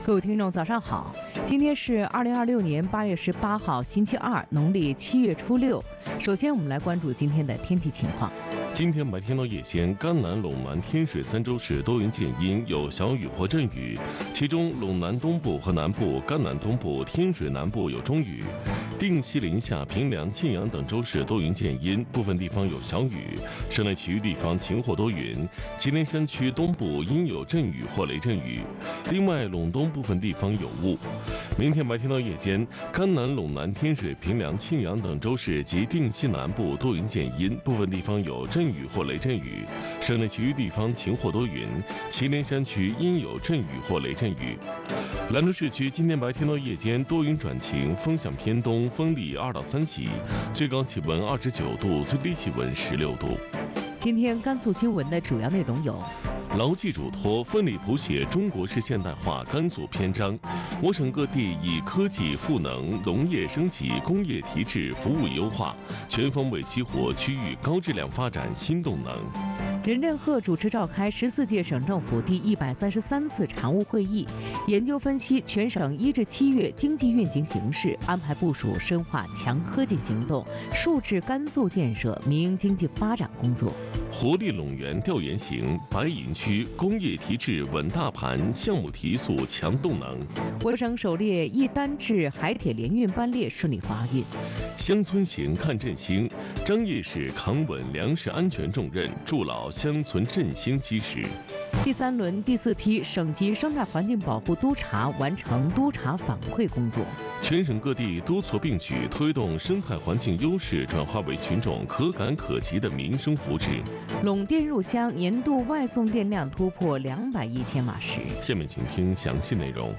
各位听众，早上好！今天是2026年8月18号，星期二，农历7月初6。首先，我们来关注今天的天气情况。 今天白天到夜间，甘南、陇南、天水三州市多云见阴，有小雨或阵雨，其中陇南东部和南部、甘南东部、天水南部有中雨。定西、临夏、平凉、晋阳等州市多云见阴，部分地方有小雨，省内其余地方晴或多云。祁连山区东部阴有阵雨或雷阵雨，另外陇东部分地方有雾。明天白天到夜间，甘南、陇南、天水、平凉、庆阳等州市及定西南部多云见阴，部分地方有阵雨或雷阵雨，省内其余地方晴或多云。祁连山区阴有阵雨或雷阵雨。兰州市区今天白天到夜间多云转晴，风向偏东，风力2到3级，最高气温29度，最低气温16度。 今天甘肃新闻的主要内容有： 牢记嘱托，奋力谱写中国式现代化甘肃篇章。我省各地以科技赋能、农业升级、工业提质、服务优化，全方位激活区域高质量发展新动能。 任正鹤主持召开14届省政府第133次常务会议，研究分析全省1至7月经济运行形势，安排部署深化强科技行动，树制甘肃建设民营经济发展工作。 活力陇源调研行，白银区工业提质稳大盘，项目提速强动能。 我省首列一单制海铁联运班列顺利发运。 乡村行看振兴，张掖市扛稳粮食安全重任，筑牢乡村振兴基石。 第3轮第4批省级生态环境保护督查完成督查反馈工作。 全省各地多措并举，推动生态环境优势转化为群众可感可及的民生福祉。 陇电入乡年度外送电量突破200亿千瓦时。 下面请听详细内容。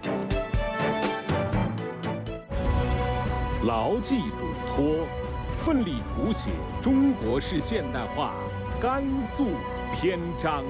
牢记嘱托，奋力谱写中国式现代化甘肃篇章。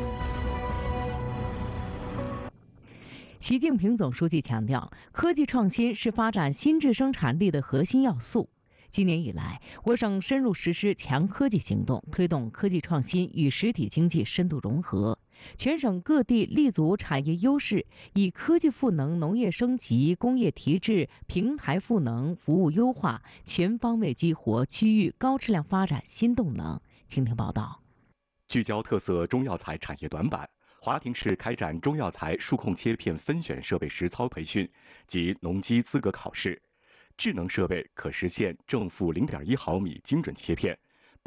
习近平总书记强调，科技创新是发展新质生产力的核心要素。今年以来，我省深入实施强科技行动，推动科技创新与实体经济深度融合。全省各地立足产业优势，以科技赋能农业升级、工业提质、平台赋能、服务优化，全方位激活区域高质量发展新动能。请听报道。 聚焦特色中药材产业短板，华亭市开展中药材数控切片分选设备实操培训及农机资格考试。智能设备可实现正负0.1毫米精准切片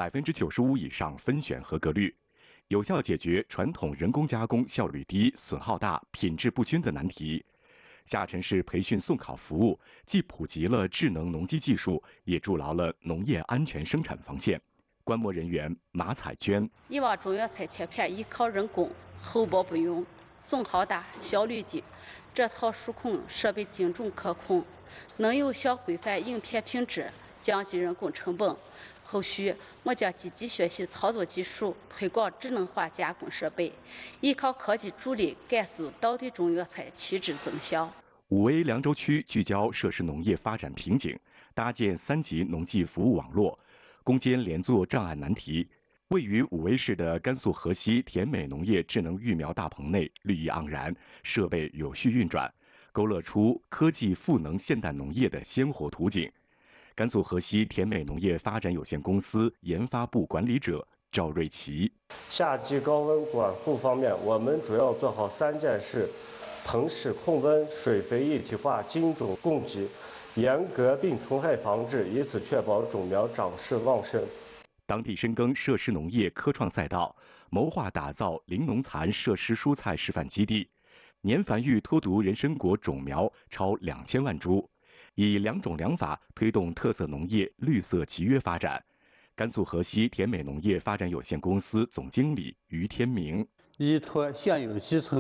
，95%以上分选合格率，有效解决传统人工加工效率低、损耗大、品质不均的难题。下沉市培训送考服务既普及了智能农机技术，也筑牢了农业安全生产防线。观摩人员马彩娟： 以往中药材切片依靠人工，厚薄不用，损耗大，效率低。这套数控设备精准可控，能有效规范影片品质，降低人工成本。后续我将积极学习操作技术，推广智能化加工设备，依靠科技助力甘肃道地中药材气质增效。 武威凉州区聚焦涉事农业发展瓶颈，搭建3级农技服务网络，攻坚连坐障碍难题。位于武威市的甘肃河西甜美农业智能育苗大棚内绿意盎然，设备有序运转，勾勒出科技赋能现代农业的鲜活图景。甘肃河西甜美农业发展有限公司研发部管理者赵瑞奇： 夏季高温管控方面，我们主要做好3件事：棚室控温、水肥一体化、精准供给，严格病虫害防治，以此确保种苗长势旺盛。 当地深耕设施农业科创赛道，谋划打造零农残设施蔬菜示范基地，年繁育脱毒人参果种苗超2000万株，以2种2法推动特色农业绿色集约发展。甘肃河西甜美农业发展有限公司总经理于天明： 依托现有基层